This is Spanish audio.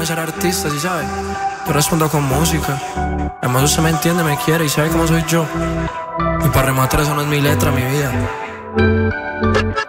no ser artista, ¿sí sabes? Yo respondo con música. Además usted me entiende, me quiere y sabe cómo soy yo. Y para rematar eso no es mi letra, mi vida.